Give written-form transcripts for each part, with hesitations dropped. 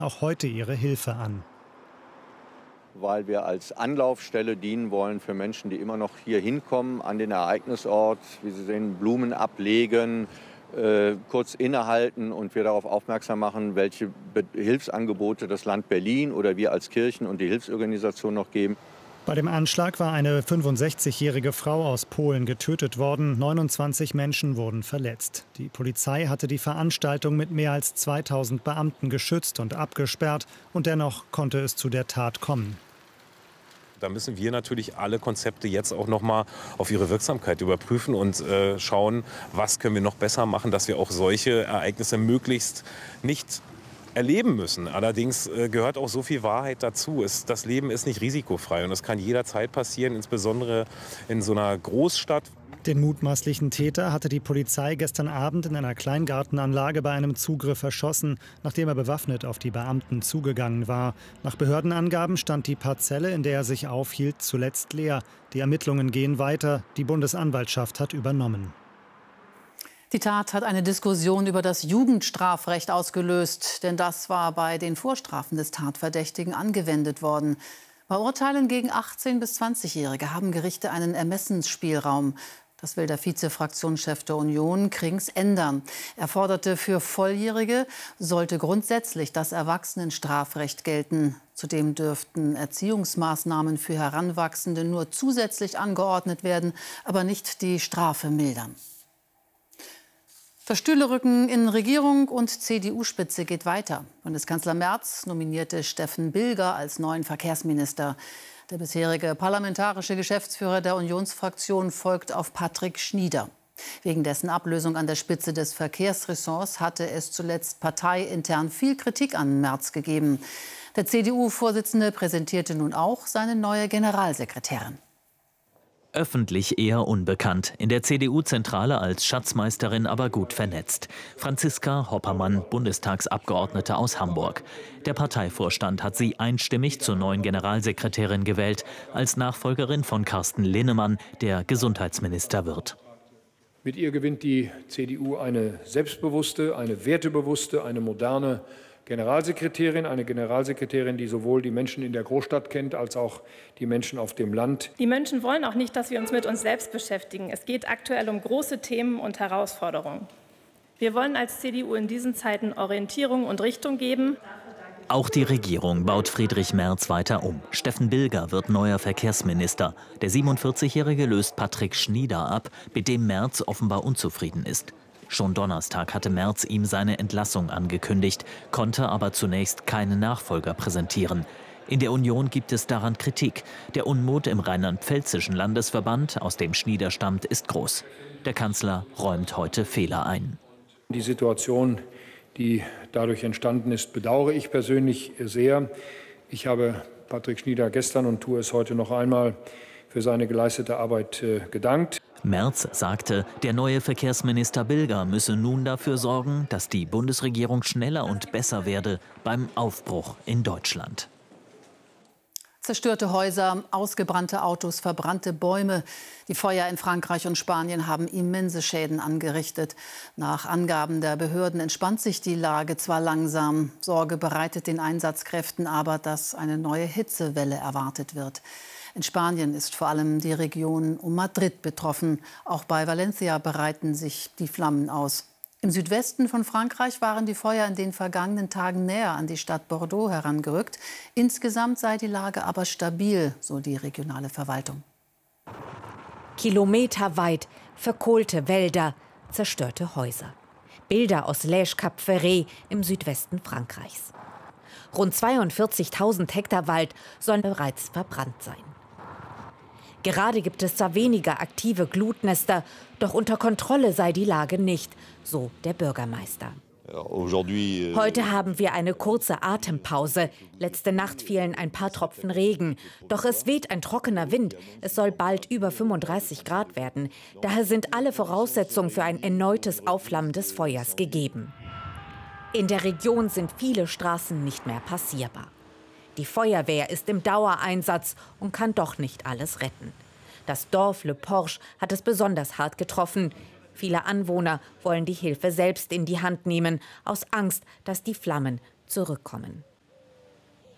auch heute ihre Hilfe an. Weil wir als Anlaufstelle dienen wollen für Menschen, die immer noch hier hinkommen an den Ereignisort. Wie Sie sehen, Blumen ablegen, kurz innehalten und wir darauf aufmerksam machen, welche Hilfsangebote das Land Berlin oder wir als Kirchen und die Hilfsorganisation noch geben. Bei dem Anschlag war eine 65-jährige Frau aus Polen getötet worden. 29 Menschen wurden verletzt. Die Polizei hatte die Veranstaltung mit mehr als 2000 Beamten geschützt und abgesperrt. Und dennoch konnte es zu der Tat kommen. Da müssen wir natürlich alle Konzepte jetzt auch noch mal auf ihre Wirksamkeit überprüfen und schauen, was können wir noch besser machen, dass wir auch solche Ereignisse möglichst nicht erleben müssen. Allerdings gehört auch so viel Wahrheit dazu. Das Leben ist nicht risikofrei und es kann jederzeit passieren, insbesondere in so einer Großstadt. Den mutmaßlichen Täter hatte die Polizei gestern Abend in einer Kleingartenanlage bei einem Zugriff erschossen, nachdem er bewaffnet auf die Beamten zugegangen war. Nach Behördenangaben stand die Parzelle, in der er sich aufhielt, zuletzt leer. Die Ermittlungen gehen weiter. Die Bundesanwaltschaft hat übernommen. Die Tat hat eine Diskussion über das Jugendstrafrecht ausgelöst, denn das war bei den Vorstrafen des Tatverdächtigen angewendet worden. Bei Urteilen gegen 18- bis 20-Jährige haben Gerichte einen Ermessensspielraum. Das will der Vize-Fraktionschef der Union, Krings, ändern. Er forderte, für Volljährige sollte grundsätzlich das Erwachsenenstrafrecht gelten. Zudem dürften Erziehungsmaßnahmen für Heranwachsende nur zusätzlich angeordnet werden, aber nicht die Strafe mildern. Das Stühlerücken in Regierung und CDU-Spitze geht weiter. Bundeskanzler Merz nominierte Steffen Bilger als neuen Verkehrsminister. Der bisherige parlamentarische Geschäftsführer der Unionsfraktion folgt auf Patrick Schnieder. Wegen dessen Ablösung an der Spitze des Verkehrsressorts hatte es zuletzt parteiintern viel Kritik an Merz gegeben. Der CDU-Vorsitzende präsentierte nun auch seine neue Generalsekretärin. Öffentlich eher unbekannt, in der CDU-Zentrale als Schatzmeisterin aber gut vernetzt. Franziska Hoppermann, Bundestagsabgeordnete aus Hamburg. Der Parteivorstand hat sie einstimmig zur neuen Generalsekretärin gewählt, als Nachfolgerin von Carsten Linnemann, der Gesundheitsminister wird. Mit ihr gewinnt die CDU eine selbstbewusste, eine wertebewusste, eine moderne Generalsekretärin, eine Generalsekretärin, die sowohl die Menschen in der Großstadt kennt, als auch die Menschen auf dem Land. Die Menschen wollen auch nicht, dass wir uns mit uns selbst beschäftigen. Es geht aktuell um große Themen und Herausforderungen. Wir wollen als CDU in diesen Zeiten Orientierung und Richtung geben. Auch die Regierung baut Friedrich Merz weiter um. Steffen Bilger wird neuer Verkehrsminister. Der 47-Jährige löst Patrick Schnieder ab, mit dem Merz offenbar unzufrieden ist. Schon Donnerstag hatte Merz ihm seine Entlassung angekündigt, konnte aber zunächst keinen Nachfolger präsentieren. In der Union gibt es daran Kritik. Der Unmut im rheinland-pfälzischen Landesverband, aus dem Schnieder stammt, ist groß. Der Kanzler räumt heute Fehler ein. Die Situation, die dadurch entstanden ist, bedauere ich persönlich sehr. Ich habe Patrick Schnieder gestern und tue es heute noch einmal für seine geleistete Arbeit gedankt. Merz sagte, der neue Verkehrsminister Bilger müsse nun dafür sorgen, dass die Bundesregierung schneller und besser werde beim Aufbruch in Deutschland. Zerstörte Häuser, ausgebrannte Autos, verbrannte Bäume. Die Feuer in Frankreich und Spanien haben immense Schäden angerichtet. Nach Angaben der Behörden entspannt sich die Lage zwar langsam. Sorge bereitet den Einsatzkräften aber, dass eine neue Hitzewelle erwartet wird. In Spanien ist vor allem die Region um Madrid betroffen. Auch bei Valencia breiten sich die Flammen aus. Im Südwesten von Frankreich waren die Feuer in den vergangenen Tagen näher an die Stadt Bordeaux herangerückt. Insgesamt sei die Lage aber stabil, so die regionale Verwaltung. Kilometerweit verkohlte Wälder, zerstörte Häuser. Bilder aus Lège-Cap-Ferret im Südwesten Frankreichs. Rund 42.000 Hektar Wald sollen bereits verbrannt sein. Gerade gibt es zwar weniger aktive Glutnester, doch unter Kontrolle sei die Lage nicht, so der Bürgermeister. Heute haben wir eine kurze Atempause. Letzte Nacht fielen ein paar Tropfen Regen. Doch es weht ein trockener Wind. Es soll bald über 35 Grad werden. Daher sind alle Voraussetzungen für ein erneutes Aufflammen des Feuers gegeben. In der Region sind viele Straßen nicht mehr passierbar. Die Feuerwehr ist im Dauereinsatz und kann doch nicht alles retten. Das Dorf Le Porche hat es besonders hart getroffen. Viele Anwohner wollen die Hilfe selbst in die Hand nehmen, aus Angst, dass die Flammen zurückkommen.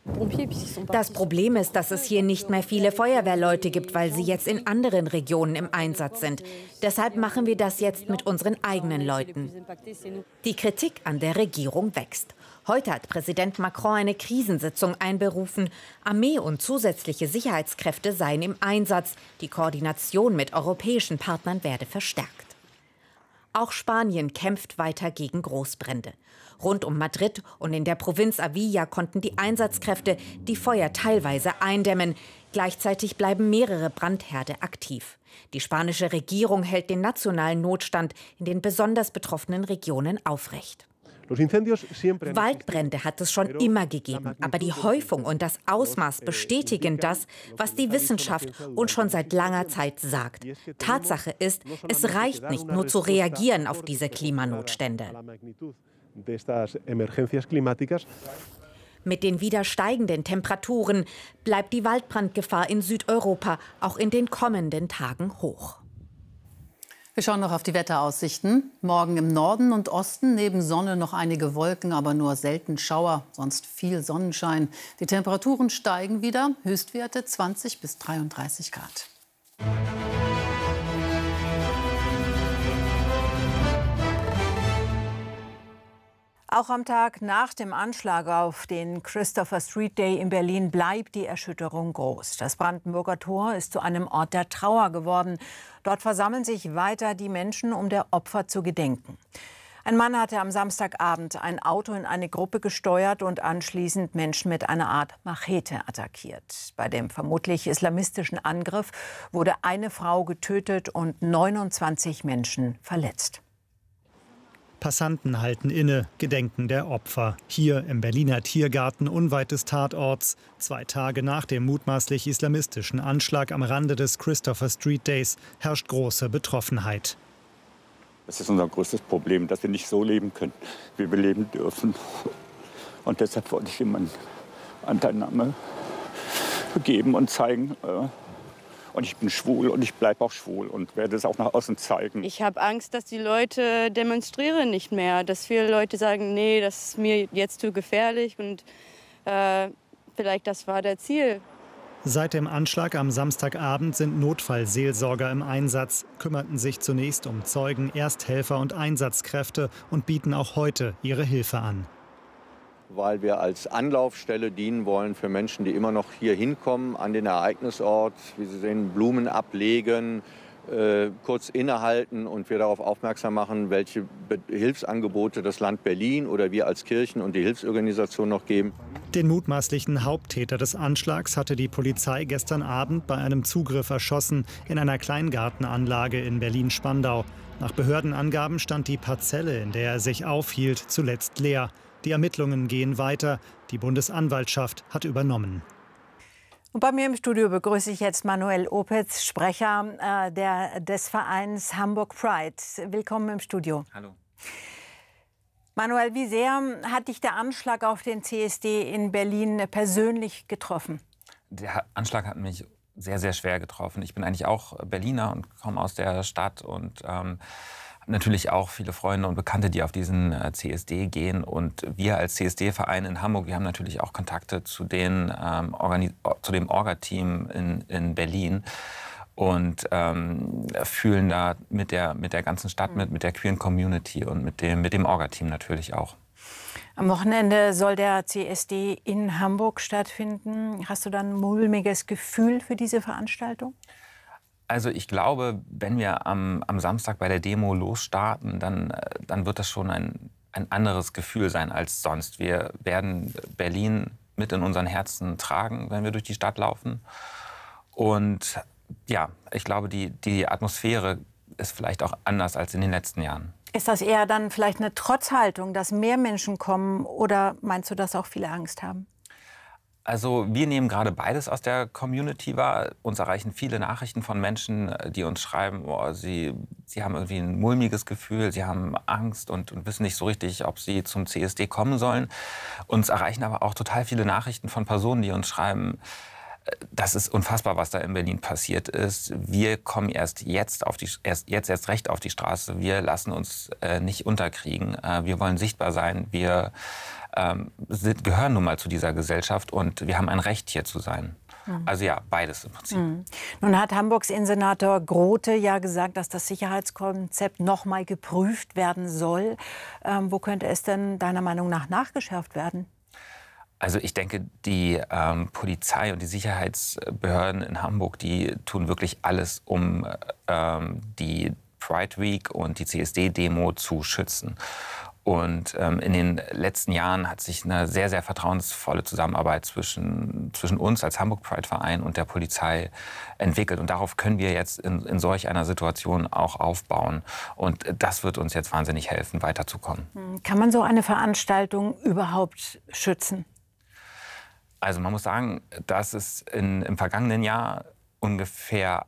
Das Problem ist, dass es hier nicht mehr viele Feuerwehrleute gibt, weil sie jetzt in anderen Regionen im Einsatz sind. Deshalb machen wir das jetzt mit unseren eigenen Leuten. Die Kritik an der Regierung wächst. Heute hat Präsident Macron eine Krisensitzung einberufen. Armee und zusätzliche Sicherheitskräfte seien im Einsatz. Die Koordination mit europäischen Partnern werde verstärkt. Auch Spanien kämpft weiter gegen Großbrände. Rund um Madrid und in der Provinz Sevilla konnten die Einsatzkräfte die Feuer teilweise eindämmen. Gleichzeitig bleiben mehrere Brandherde aktiv. Die spanische Regierung hält den nationalen Notstand in den besonders betroffenen Regionen aufrecht. Waldbrände hat es schon immer gegeben, aber die Häufung und das Ausmaß bestätigen das, was die Wissenschaft uns schon seit langer Zeit sagt. Tatsache ist, es reicht nicht nur zu reagieren auf diese Klimanotstände. Mit den wieder steigenden Temperaturen bleibt die Waldbrandgefahr in Südeuropa auch in den kommenden Tagen hoch. Wir schauen noch auf die Wetteraussichten. Morgen im Norden und Osten neben Sonne noch einige Wolken, aber nur selten Schauer, sonst viel Sonnenschein. Die Temperaturen steigen wieder, Höchstwerte 20 bis 33 Grad. Auch am Tag nach dem Anschlag auf den Christopher Street Day in Berlin bleibt die Erschütterung groß. Das Brandenburger Tor ist zu einem Ort der Trauer geworden. Dort versammeln sich weiter die Menschen, um der Opfer zu gedenken. Ein Mann hatte am Samstagabend ein Auto in eine Gruppe gesteuert und anschließend Menschen mit einer Art Machete attackiert. Bei dem vermutlich islamistischen Angriff wurde eine Frau getötet und 29 Menschen verletzt. Passanten halten inne, gedenken der Opfer. Hier im Berliner Tiergarten unweit des Tatorts. 2 Tage nach dem mutmaßlich islamistischen Anschlag am Rande des Christopher Street Days herrscht große Betroffenheit. Das ist unser größtes Problem, dass wir nicht so leben können, wie wir leben dürfen. Und deshalb wollte ich ihm eine Anteilnahme geben und zeigen. Und ich bin schwul und ich bleibe auch schwul und werde es auch nach außen zeigen. Ich habe Angst, dass die Leute demonstrieren nicht mehr. Dass viele Leute sagen, nee, das ist mir jetzt zu gefährlich. Und vielleicht das war das Ziel. Seit dem Anschlag am Samstagabend sind Notfallseelsorger im Einsatz, kümmerten sich zunächst um Zeugen, Ersthelfer und Einsatzkräfte und bieten auch heute ihre Hilfe an. Weil wir als Anlaufstelle dienen wollen für Menschen, die immer noch hier hinkommen an den Ereignisort. Wie Sie sehen, Blumen ablegen, kurz innehalten und wir darauf aufmerksam machen, welche Hilfsangebote das Land Berlin oder wir als Kirchen und die Hilfsorganisation noch geben. Den mutmaßlichen Haupttäter des Anschlags hatte die Polizei gestern Abend bei einem Zugriff erschossen in einer Kleingartenanlage in Berlin-Spandau. Nach Behördenangaben stand die Parzelle, in der er sich aufhielt, zuletzt leer. Die Ermittlungen gehen weiter. Die Bundesanwaltschaft hat übernommen. Und bei mir im Studio begrüße ich jetzt Manuel Opitz, Sprecher des Vereins Hamburg Pride. Willkommen im Studio. Hallo. Manuel, wie sehr hat dich der Anschlag auf den CSD in Berlin persönlich getroffen? Der Anschlag hat mich sehr, sehr schwer getroffen. Ich bin eigentlich auch Berliner und komme aus der Stadt und natürlich auch viele Freunde und Bekannte, die auf diesen CSD gehen. Und wir als CSD-Verein in Hamburg, wir haben natürlich auch Kontakte zu dem Orga-Team in Berlin und fühlen da mit der ganzen Stadt mit der queeren Community und mit dem Orga-Team natürlich auch. Am Wochenende soll der CSD in Hamburg stattfinden. Hast du dann ein mulmiges Gefühl für diese Veranstaltung? Also ich glaube, wenn wir am Samstag bei der Demo losstarten, dann wird das schon ein anderes Gefühl sein als sonst. Wir werden Berlin mit in unseren Herzen tragen, wenn wir durch die Stadt laufen. Und ja, ich glaube, die Atmosphäre ist vielleicht auch anders als in den letzten Jahren. Ist das eher dann vielleicht eine Trotzhaltung, dass mehr Menschen kommen, oder meinst du, dass auch viele Angst haben? Also wir nehmen gerade beides aus der Community wahr. Uns erreichen viele Nachrichten von Menschen, die uns schreiben, oh, sie haben irgendwie ein mulmiges Gefühl, sie haben Angst und wissen nicht so richtig, ob sie zum CSD kommen sollen. Uns erreichen aber auch total viele Nachrichten von Personen, die uns schreiben, Das ist unfassbar, was da in Berlin passiert ist. Wir kommen erst recht auf die Straße. Wir lassen uns nicht unterkriegen. Wir wollen sichtbar sein. Wir gehören nun mal zu dieser Gesellschaft und wir haben ein Recht, hier zu sein. Also ja, beides im Prinzip. Nun hat Hamburgs Innensenator Grote ja gesagt, dass das Sicherheitskonzept noch mal geprüft werden soll. Wo könnte es denn deiner Meinung nach nachgeschärft werden? Also ich denke, die Polizei und die Sicherheitsbehörden in Hamburg, die tun wirklich alles, um die Pride Week und die CSD-Demo zu schützen. Und in den letzten Jahren hat sich eine sehr, sehr vertrauensvolle Zusammenarbeit zwischen uns als Hamburg Pride Verein und der Polizei entwickelt. Und darauf können wir jetzt in solch einer Situation auch aufbauen. Und das wird uns jetzt wahnsinnig helfen, weiterzukommen. Kann man so eine Veranstaltung überhaupt schützen? Also man muss sagen, dass es im vergangenen Jahr ungefähr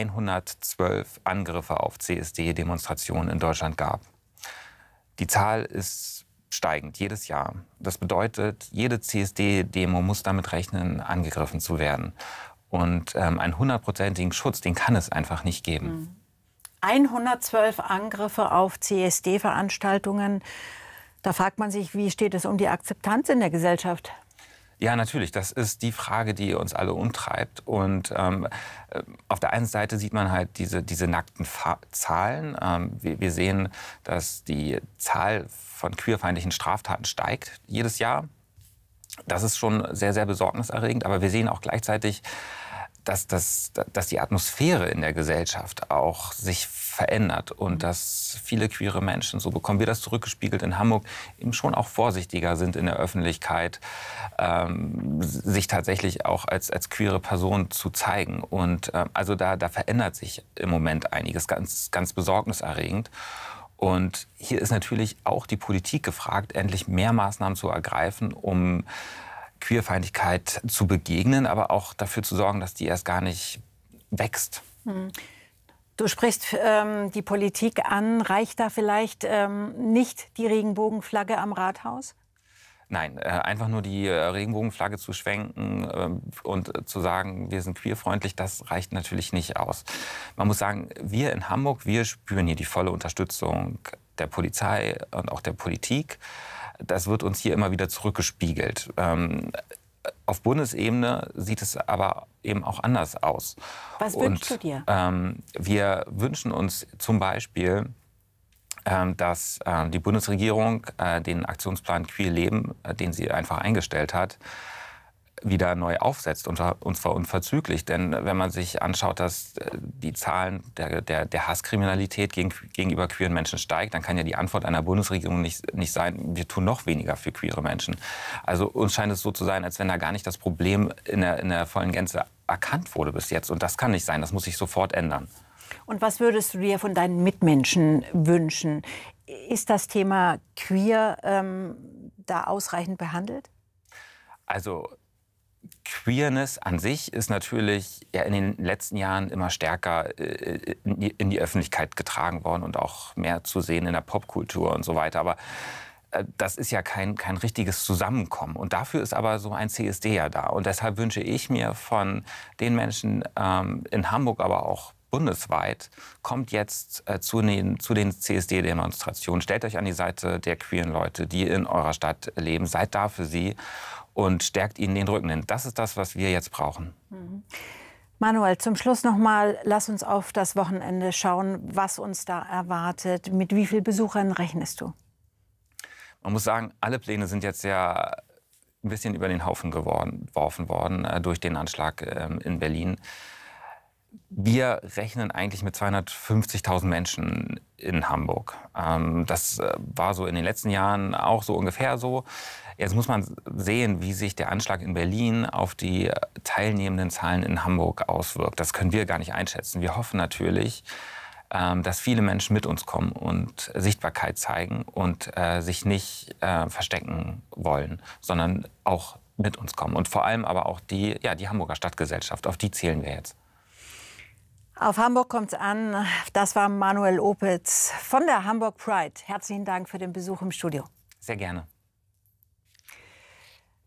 112 Angriffe auf CSD-Demonstrationen in Deutschland gab. Die Zahl ist steigend jedes Jahr. Das bedeutet, jede CSD-Demo muss damit rechnen, angegriffen zu werden. Und einen 100%igen Schutz, den kann es einfach nicht geben. 112 Angriffe auf CSD-Veranstaltungen. Da fragt man sich, wie steht es um die Akzeptanz in der Gesellschaft? Ja, natürlich. Das ist die Frage, die uns alle umtreibt. Und auf der einen Seite sieht man halt diese nackten Zahlen. Wir sehen, dass die Zahl von queerfeindlichen Straftaten steigt jedes Jahr. Das ist schon sehr, sehr besorgniserregend. Aber wir sehen auch gleichzeitig, dass die Atmosphäre in der Gesellschaft auch sich verändert und dass viele queere Menschen, so bekommen wir das zurückgespiegelt in Hamburg, eben schon auch vorsichtiger sind in der Öffentlichkeit, sich tatsächlich auch als queere Person zu zeigen. Und also da verändert sich im Moment einiges, ganz, ganz besorgniserregend. Und hier ist natürlich auch die Politik gefragt, endlich mehr Maßnahmen zu ergreifen, um Queerfeindlichkeit zu begegnen, aber auch dafür zu sorgen, dass die erst gar nicht wächst. Du sprichst die Politik an. Reicht da vielleicht nicht die Regenbogenflagge am Rathaus? Nein, einfach nur die Regenbogenflagge zu schwenken und zu sagen, wir sind queerfreundlich, das reicht natürlich nicht aus. Man muss sagen, wir in Hamburg, wir spüren hier die volle Unterstützung der Polizei und auch der Politik. Das wird uns hier immer wieder zurückgespiegelt. Auf Bundesebene sieht es aber eben auch anders aus. Was wünschst du dir? Wir wünschen uns zum Beispiel, dass die Bundesregierung den Aktionsplan Queer Leben, den sie einfach eingestellt hat, wieder neu aufsetzt, und zwar unverzüglich. Denn wenn man sich anschaut, dass die Zahlen der Hasskriminalität gegenüber queeren Menschen steigt, dann kann ja die Antwort einer Bundesregierung nicht sein, wir tun noch weniger für queere Menschen. Also uns scheint es so zu sein, als wenn da gar nicht das Problem in der vollen Gänze erkannt wurde bis jetzt. Und das kann nicht sein, das muss sich sofort ändern. Und was würdest du dir von deinen Mitmenschen wünschen? Ist das Thema Queer da ausreichend behandelt? Also Queerness an sich ist natürlich ja in den letzten Jahren immer stärker in die Öffentlichkeit getragen worden und auch mehr zu sehen in der Popkultur und so weiter. Aber das ist ja kein richtiges Zusammenkommen. Und dafür ist aber so ein CSD ja da. Und deshalb wünsche ich mir von den Menschen in Hamburg, aber auch bundesweit, kommt jetzt zu den CSD-Demonstrationen. Stellt euch an die Seite der queeren Leute, die in eurer Stadt leben. Seid da für sie und stärkt ihnen den Rücken. Denn das ist das, was wir jetzt brauchen. Manuel, zum Schluss noch mal, lass uns auf das Wochenende schauen, was uns da erwartet. Mit wie vielen Besuchern rechnest du? Man muss sagen, alle Pläne sind jetzt ja ein bisschen über den Haufen geworfen worden durch den Anschlag in Berlin. Wir rechnen eigentlich mit 250.000 Menschen in Hamburg. Das war so in den letzten Jahren auch so ungefähr so. Jetzt muss man sehen, wie sich der Anschlag in Berlin auf die teilnehmenden Zahlen in Hamburg auswirkt. Das können wir gar nicht einschätzen. Wir hoffen natürlich, dass viele Menschen mit uns kommen und Sichtbarkeit zeigen und sich nicht verstecken wollen, sondern auch mit uns kommen. Und vor allem aber auch die Hamburger Stadtgesellschaft, auf die zählen wir jetzt. Auf Hamburg kommt's an. Das war Manuel Opitz von der Hamburg Pride. Herzlichen Dank für den Besuch im Studio. Sehr gerne.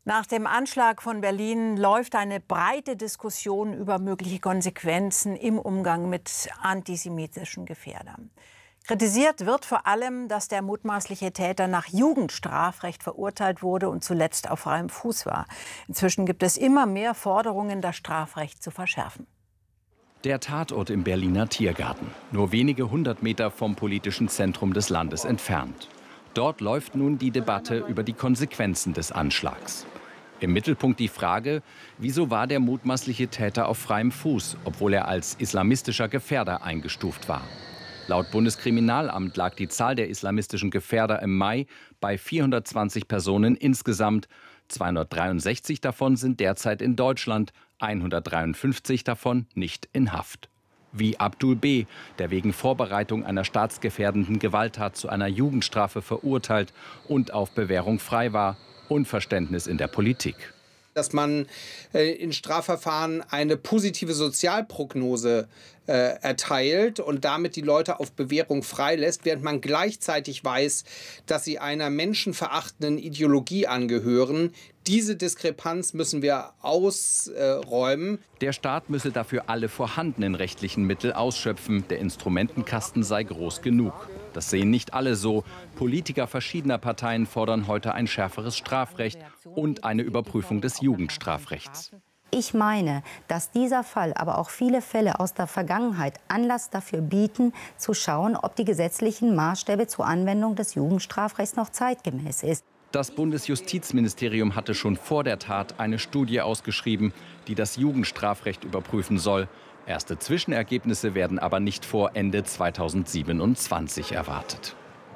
Nach dem Anschlag von Berlin läuft eine breite Diskussion über mögliche Konsequenzen im Umgang mit antisemitischen Gefährdern. Kritisiert wird vor allem, dass der mutmaßliche Täter nach Jugendstrafrecht verurteilt wurde und zuletzt auf freiem Fuß war. Inzwischen gibt es immer mehr Forderungen, das Strafrecht zu verschärfen. Der Tatort im Berliner Tiergarten, nur wenige 100 Meter vom politischen Zentrum des Landes entfernt. Dort läuft nun die Debatte über die Konsequenzen des Anschlags. Im Mittelpunkt die Frage, wieso war der mutmaßliche Täter auf freiem Fuß, obwohl er als islamistischer Gefährder eingestuft war. Laut Bundeskriminalamt lag die Zahl der islamistischen Gefährder im Mai bei 420 Personen insgesamt. 263 davon sind derzeit in Deutschland, 153 davon nicht in Haft. Wie Abdul B., der wegen Vorbereitung einer staatsgefährdenden Gewalttat zu einer Jugendstrafe verurteilt und auf Bewährung frei war. Unverständnis in der Politik. Dass man in Strafverfahren eine positive Sozialprognose erteilt und damit die Leute auf Bewährung freilässt, während man gleichzeitig weiß, dass sie einer menschenverachtenden Ideologie angehören. Diese Diskrepanz müssen wir ausräumen. Der Staat müsse dafür alle vorhandenen rechtlichen Mittel ausschöpfen. Der Instrumentenkasten sei groß genug. Das sehen nicht alle so. Politiker verschiedener Parteien fordern heute ein schärferes Strafrecht und eine Überprüfung des Jugendstrafrechts. Ich meine, dass dieser Fall, aber auch viele Fälle aus der Vergangenheit Anlass dafür bieten, zu schauen, ob die gesetzlichen Maßstäbe zur Anwendung des Jugendstrafrechts noch zeitgemäß ist. Das Bundesjustizministerium hatte schon vor der Tat eine Studie ausgeschrieben, die das Jugendstrafrecht überprüfen soll. Erste Zwischenergebnisse werden aber nicht vor Ende 2027 erwartet.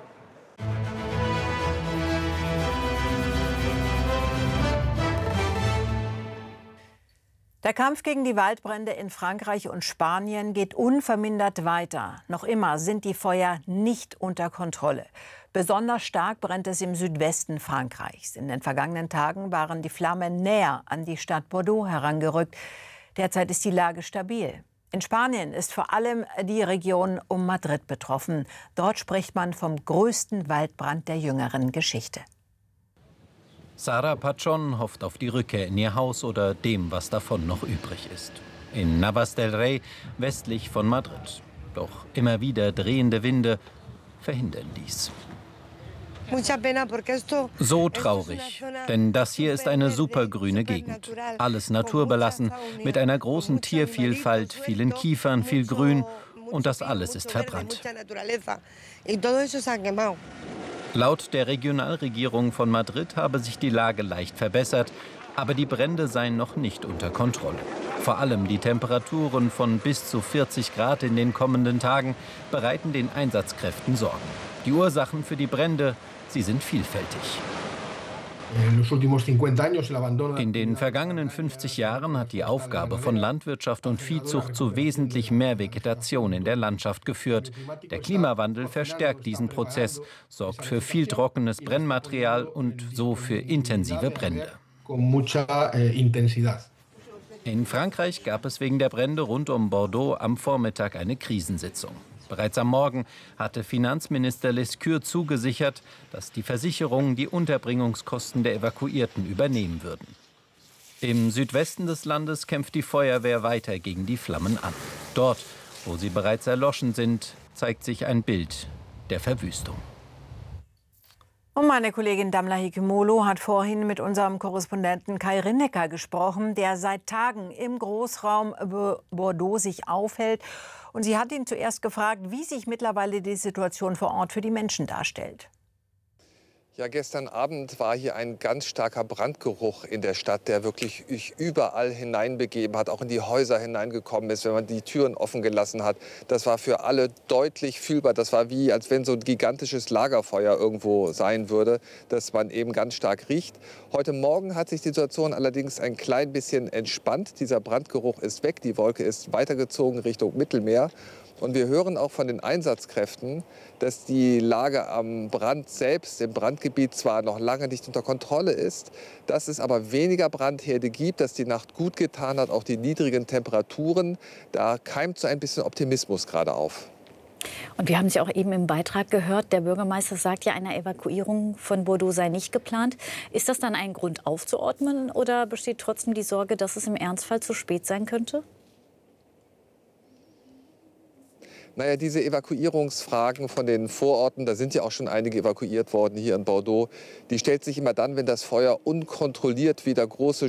Der Kampf gegen die Waldbrände in Frankreich und Spanien geht unvermindert weiter. Noch immer sind die Feuer nicht unter Kontrolle. Besonders stark brennt es im Südwesten Frankreichs. In den vergangenen Tagen waren die Flammen näher an die Stadt Bordeaux herangerückt. Derzeit ist die Lage stabil. In Spanien ist vor allem die Region um Madrid betroffen. Dort spricht man vom größten Waldbrand der jüngeren Geschichte. Sara Pachon hofft auf die Rückkehr in ihr Haus oder dem, was davon noch übrig ist. In Navas del Rey, westlich von Madrid. Doch immer wieder drehende Winde verhindern dies. So traurig, denn das hier ist eine supergrüne Gegend. Alles naturbelassen, mit einer großen Tiervielfalt, vielen Kiefern, viel Grün und das alles ist verbrannt. Laut der Regionalregierung von Madrid habe sich die Lage leicht verbessert, aber die Brände seien noch nicht unter Kontrolle. Vor allem die Temperaturen von bis zu 40 Grad in den kommenden Tagen bereiten den Einsatzkräften Sorgen. Die Ursachen für die Brände, sie sind vielfältig. In den vergangenen 50 Jahren hat die Aufgabe von Landwirtschaft und Viehzucht zu wesentlich mehr Vegetation in der Landschaft geführt. Der Klimawandel verstärkt diesen Prozess, sorgt für viel trockenes Brennmaterial und so für intensive Brände. In Frankreich gab es wegen der Brände rund um Bordeaux am Vormittag eine Krisensitzung. Bereits am Morgen hatte Finanzminister Lescure zugesichert, dass die Versicherungen die Unterbringungskosten der Evakuierten übernehmen würden. Im Südwesten des Landes kämpft die Feuerwehr weiter gegen die Flammen an. Dort, wo sie bereits erloschen sind, zeigt sich ein Bild der Verwüstung. Und meine Kollegin Damla Hikemolo hat vorhin mit unserem Korrespondenten Kai Rinnecker gesprochen, der seit Tagen im Großraum Bordeaux sich aufhält. Und sie hat ihn zuerst gefragt, wie sich mittlerweile die Situation vor Ort für die Menschen darstellt. Ja, gestern Abend war hier ein ganz starker Brandgeruch in der Stadt, der wirklich überall hineinbegeben hat, auch in die Häuser hineingekommen ist, wenn man die Türen offen gelassen hat. Das war für alle deutlich fühlbar. Das war wie, als wenn so ein gigantisches Lagerfeuer irgendwo sein würde, das man eben ganz stark riecht. Heute Morgen hat sich die Situation allerdings ein klein bisschen entspannt. Dieser Brandgeruch ist weg, die Wolke ist weitergezogen Richtung Mittelmeer. Und wir hören auch von den Einsatzkräften, dass die Lage am Brand selbst, im Brandgebiet, zwar noch lange nicht unter Kontrolle ist, dass es aber weniger Brandherde gibt, dass die Nacht gut getan hat, auch die niedrigen Temperaturen. Da keimt so ein bisschen Optimismus gerade auf. Und wir haben Sie auch eben im Beitrag gehört, der Bürgermeister sagt ja, eine Evakuierung von Bordeaux sei nicht geplant. Ist das dann ein Grund aufzuordnen oder besteht trotzdem die Sorge, dass es im Ernstfall zu spät sein könnte? Naja, diese Evakuierungsfragen von den Vororten, da sind ja auch schon einige evakuiert worden hier in Bordeaux, die stellt sich immer dann, wenn das Feuer unkontrolliert wieder große